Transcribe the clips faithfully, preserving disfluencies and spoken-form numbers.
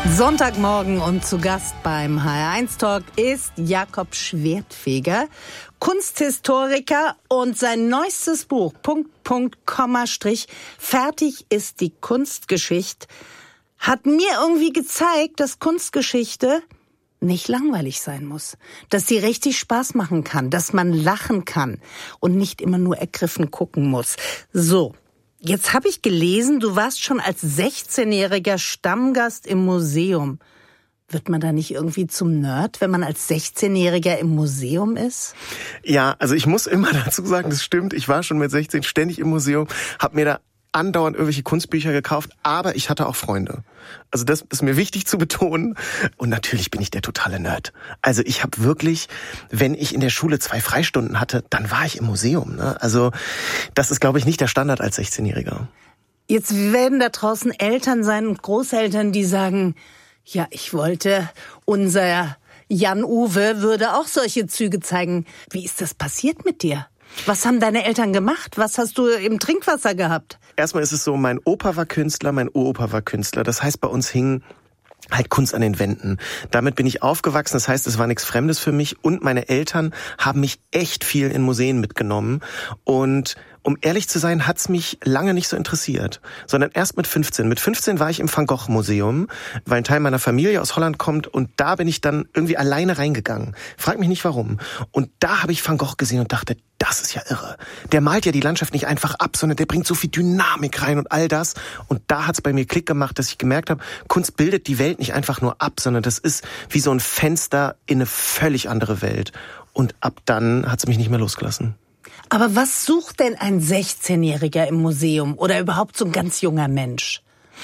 Sonntagmorgen und zu Gast beim H R eins Talk ist Jakob Schwertfeger, Kunsthistoriker, und sein neuestes Buch, Punkt, Punkt, Komma, Strich, fertig ist die Kunstgeschichte, hat mir irgendwie gezeigt, dass Kunstgeschichte nicht langweilig sein muss, dass sie richtig Spaß machen kann, dass man lachen kann und nicht immer nur ergriffen gucken muss. So. Jetzt habe ich gelesen, du warst schon als sechzehnjähriger Stammgast im Museum. Wird man da nicht irgendwie zum Nerd, wenn man als sechzehnjähriger im Museum ist? Ja, also ich muss immer dazu sagen, das stimmt. Ich war schon mit sechzehn ständig im Museum, habe mir da andauernd irgendwelche Kunstbücher gekauft, aber ich hatte auch Freunde. Also das ist mir wichtig zu betonen. Und natürlich bin ich der totale Nerd. Also ich habe wirklich, wenn ich in der Schule zwei Freistunden hatte, dann war ich im Museum. Ne? Also das ist, glaube ich, nicht der Standard als sechzehnjähriger. Jetzt werden da draußen Eltern sein und Großeltern, die sagen, ja, ich wollte, unser Jan-Uwe würde auch solche Züge zeigen. Wie ist das passiert mit dir? Was haben deine Eltern gemacht? Was hast du im Trinkwasser gehabt? Erstmal ist es so, mein Opa war Künstler, mein Uropa war Künstler. Das heißt, bei uns hing halt Kunst an den Wänden. Damit bin ich aufgewachsen, das heißt, es war nichts Fremdes für mich. Und meine Eltern haben mich echt viel in Museen mitgenommen. Und um ehrlich zu sein, hat's mich lange nicht so interessiert, sondern erst mit fünfzehn. Mit fünfzehn war ich im Van Gogh Museum, weil ein Teil meiner Familie aus Holland kommt, und da bin ich dann irgendwie alleine reingegangen. Frag mich nicht warum. Und da habe ich Van Gogh gesehen und dachte, das ist ja irre. Der malt ja die Landschaft nicht einfach ab, sondern der bringt so viel Dynamik rein und all das. Und da hat's bei mir Klick gemacht, dass ich gemerkt habe, Kunst bildet die Welt nicht einfach nur ab, sondern das ist wie so ein Fenster in eine völlig andere Welt. Und ab dann hat's mich nicht mehr losgelassen. Aber was sucht denn ein sechzehnjähriger im Museum oder überhaupt so ein ganz junger Mensch?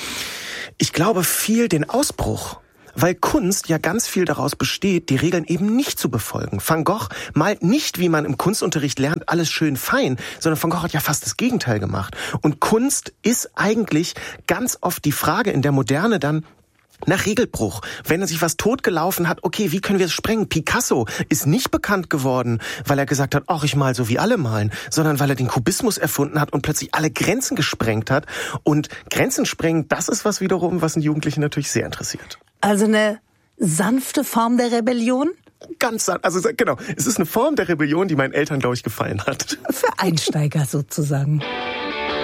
Ich glaube viel den Ausbruch. Weil Kunst ja ganz viel daraus besteht, die Regeln eben nicht zu befolgen. Van Gogh malt nicht, wie man im Kunstunterricht lernt, alles schön fein, sondern Van Gogh hat ja fast das Gegenteil gemacht. Und Kunst ist eigentlich ganz oft die Frage in der Moderne dann nach Regelbruch. Wenn sich was totgelaufen hat, okay, wie können wir es sprengen? Picasso ist nicht bekannt geworden, weil er gesagt hat, ach, ich mal so wie alle malen, sondern weil er den Kubismus erfunden hat und plötzlich alle Grenzen gesprengt hat. Und Grenzen sprengen, das ist was wiederum, was einen Jugendlichen natürlich sehr interessiert. Also eine sanfte Form der Rebellion? Ganz sanft, also genau. Es ist eine Form der Rebellion, die meinen Eltern, glaube ich, gefallen hat. Für Einsteiger sozusagen.